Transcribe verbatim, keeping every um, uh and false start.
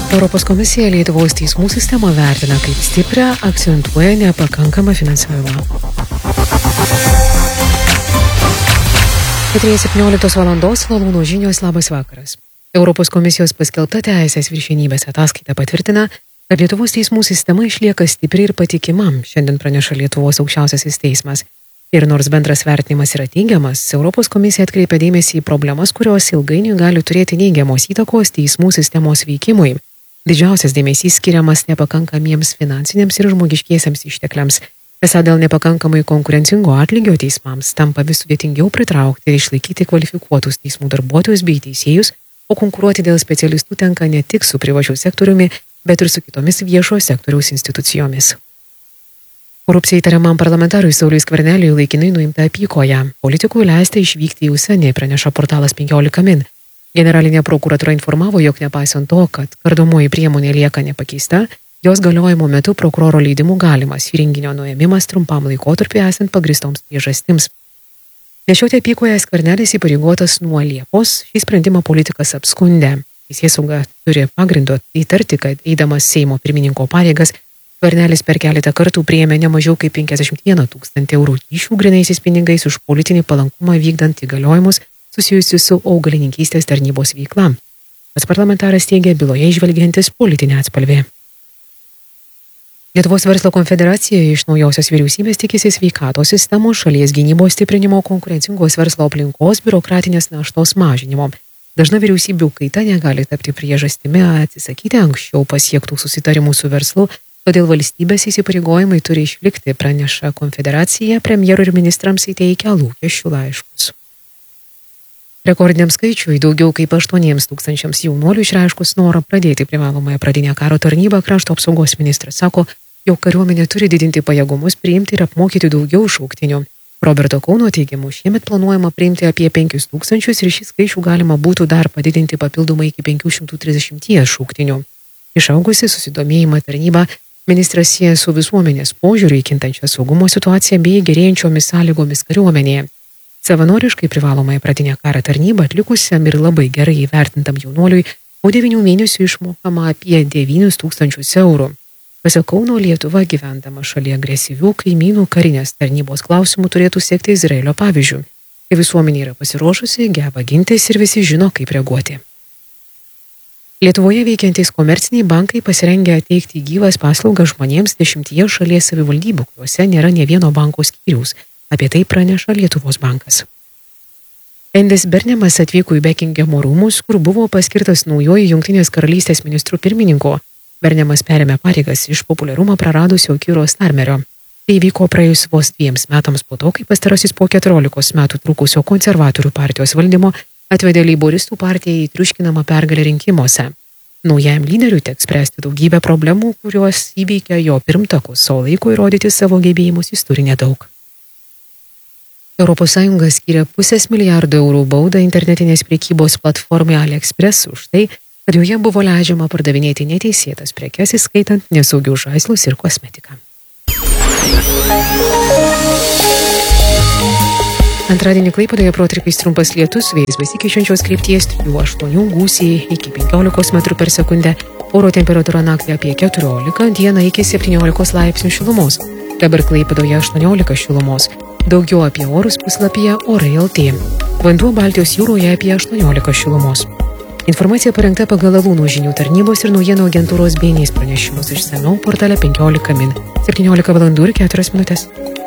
Europos komisija Lietuvos teismų sistemą vertina kaip stiprią, akcentuoja nepakankamą finansavimą. Eteryje septynioliktos valandos Lalūno žinios, labas vakaras. Europos komisijos paskelbta teisės viršenybės ataskaita patvirtina, kad Lietuvos teismų sistema išlieka stipri ir patikima, šiandien praneša Lietuvos aukščiausiasis teismas. Ir nors bendras vertinimas yra teigiamas, Europos komisija atkreipia dėmesį į problemas, kurios ilgainiui gali turėti neigiamos įtakos teismų sistemos veikimui. Didžiausias dėmesys skiriamas nepakankamiems finansiniams ir žmogiškiesiams ištekliams. Esą dėl nepakankamai konkurencingo atlygio teismams tampa vis sudėtingiau pritraukti ir išlaikyti kvalifikuotus teismų darbuotojus bei teisėjus, o konkuruoti dėl specialistų tenka ne tik su privačiu sektoriumi, bet ir su kitomis viešojo sektoriaus institucijomis. Korupcijai įtariamam parlamentarui Sauliui Skverneliui laikinai nuimta apykoja. Politikui leista išvykti į užsienį, praneša portalas penkiolika min. Generalinė prokuratūra informavo, jog nepaisant to, kad kardomoji priemonė lieka nepakeista, jos galiojimo metu prokuroro leidimu galimas įrenginio nuėmimas trumpam laikotarpiu esant pagristoms priežastims. Nešioti apykoją Skvernelis įpareigotas nuo Liepos, šį sprendimą politikas apskundė. Teisėsauga turi pagrindo įtarti, kad eidamas Seimo pirmininko pareigas, Skvernelis per keletą kartų priėmė ne mažiau kaip penkiasdešimt vieną tūkstantį eurų kyšių grynaisiais pinigais už politinį palankumą vykdant įgaliojimus susijusius su augalininkystės tarnybos veikla. Pats parlamentaras teigia byloje įžvelgiantis politinę atspalvį. Lietuvos verslo konfederacija iš naujosios vyriausybės tikisi sveikatos sistemos, šalies gynybos stiprinimo, konkurencingos verslo aplinkos, biurokratinės naštos mažinimo. Dažna vyriausybių kaita negali tapti priežastimi atsisakyti anksčiau pasiektų susitarimų su verslu, todėl valstybės įsipareigojimai turi išlikti, praneša konfederacija, premjerui ir ministrams įteikia lūkesčių laiškus. Rekordiniam skaičiui daugiau kaip aštuoniems tūkstančiams jaunuolių išreiškus norą pradėti privalomąją pradinę karo tarnybą, krašto apsaugos ministras sako, jog kariuomenė turi didinti pajėgumus, priimti ir apmokyti daugiau šauktinių. Roberto Kauno teigimu, šiemet planuojama priimti apie penkis tūkstančius ir šį skaičių galima būtų dar padidinti papildomai iki penkių šimtų trisdešimties šauktinių. Išaugusi susidomėjimą tarnybą ministras sieja su visuomenės požiūriu į kintančią saugumo situaciją bei gerėjančiomis sąlygomis kariuomenėje. Savanoriškai privalomąją pradinę karo tarnybą atlikusiam ir labai gerai įvertintam jaunuoliui po devynių mėnesių išmokama apie devynis tūkstančius eurų. Pasak Kauno, Lietuva gyvendama šalia agresyvių kaimynų karinės tarnybos klausimų turėtų sekti Izraelio pavyzdžiu. Kai visuomenė yra pasiruošusi, geba gintis ir visi žino, kaip reaguoti. Lietuvoje veikiantys komerciniai bankai pasirengę teikti gyvas paslaugas žmonėms dešimtyje šalies savivaldybių, kuriuose nėra nė vieno banko skyriaus. Apie tai praneša Lietuvos bankas. Endis Bernemas atvyko į Bekingemo rūmus, kur buvo paskirtas naujoji Jungtinės karalystės ministrų pirmininko. Bernemas perėmė pareigas iš populiarumą praradusio Keiro Starmerio. Tai vyko praėjus vos dviems metams po to, kai pastarasis po keturiolikos metų trukusio konservatorių partijos valdymo atvedė leiboristų partiją į triuškinamą pergalę rinkimuose. Naujajam lyderiui teks spręsti daugybę problemų, kurios įveikia jo pirmtakus, o laiko įrodyti savo gebėjimus jis turi nedaug. Europos Sąjunga skyrė pusės milijardo eurų baudą internetinės prekybos platformai AliExpress už tai, kad joje buvo leidžiama pardavinėti neteisėtas prekes, įskaitant nesaugius žaislus ir kosmetiką. Antradienį Klaipėdoje protarpiais trumpas lietus, vėjas besikeičiančios krypties trijų aštuonių gūsiai iki penkiolikos metrų per sekundę, oro temperatūra naktį apie keturiolika, dieną iki septyniolikos laipsnių šilumos. Dabar Klaipėdoje aštuoniolika šilumos. Daugiau apie orus puslapyje Orai L T. Vanduo Baltijos jūroje apie aštuoniolika šilumos. Informacija parengta pagal Lalūno žinių tarnybos ir naujienų agentūros B N S pranešimus išsamiau portale penkiolika min. septyniolika valandų ir keturios minutės.